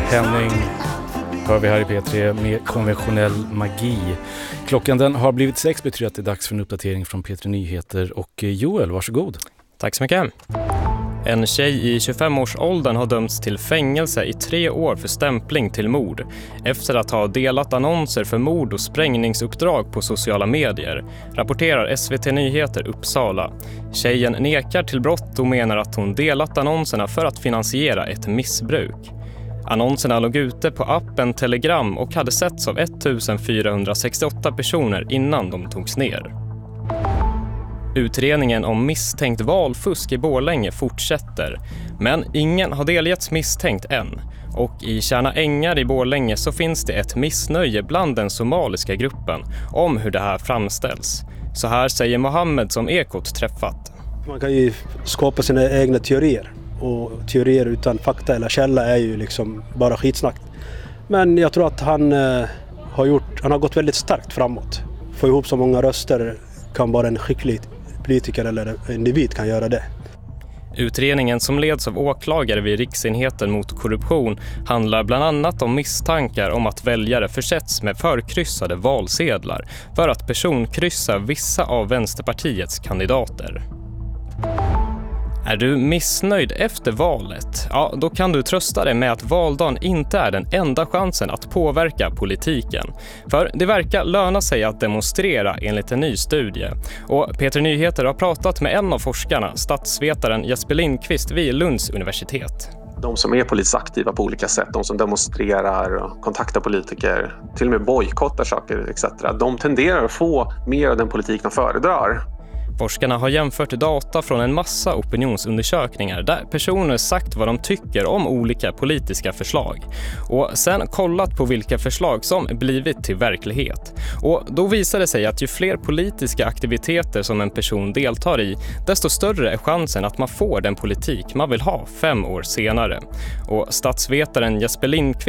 Henning hör vi här i P3 med konventionell magi. Klockan den har blivit 6, betyder att det är dags för en uppdatering från P3 Nyheter. Och Joel, varsågod. Tack så mycket. En tjej i 25-årsåldern har dömts till fängelse i 3 år för stämpling till mord efter att ha delat annonser för mord och sprängningsuppdrag på sociala medier, rapporterar SVT Nyheter Uppsala. Tjejen nekar till brott och menar att hon delat annonserna för att finansiera ett missbruk. Annonserna låg ute på appen Telegram och hade setts av 1468 personer innan de togs ner. Utredningen om misstänkt valfusk i Borlänge fortsätter, men ingen har delgetts misstänkt än. Och i Tjärna Ängar i Borlänge så finns det ett missnöje bland den somaliska gruppen om hur det här framställs. Så här säger Mohammed som Ekot träffat. Man kan ju skapa sina egna teorier, och teorier utan fakta eller källa är ju liksom bara skitsnack. Men jag tror att han har gått väldigt starkt framåt. Få ihop så många röster kan bara en skicklig politiker eller individ kan göra det. Utredningen som leds av åklagare vid Riksenheten mot korruption handlar bland annat om misstankar om att väljare försätts med förkryssade valsedlar för att personkryssa vissa av Vänsterpartiets kandidater. Är du missnöjd efter valet? Ja, då kan du trösta dig med att valdagen inte är den enda chansen att påverka politiken. För det verkar löna sig att demonstrera enligt en ny studie. Och P3 Nyheter har pratat med en av forskarna, statsvetaren Jesper Lindqvist vid Lunds universitet. De som är politiskt aktiva på olika sätt, de som demonstrerar, kontaktar politiker, till och med bojkottar saker etc. De tenderar att få mer av den politik de föredrar. Forskarna har jämfört data från en massa opinionsundersökningar där personer sagt vad de tycker om olika politiska förslag och sen kollat på vilka förslag som blivit till verklighet. Och då visar det sig att ju fler politiska aktiviteter som en person deltar i, desto större är chansen att man får den politik man vill ha 5 år senare. Och statsvetaren Jesper Lindqvist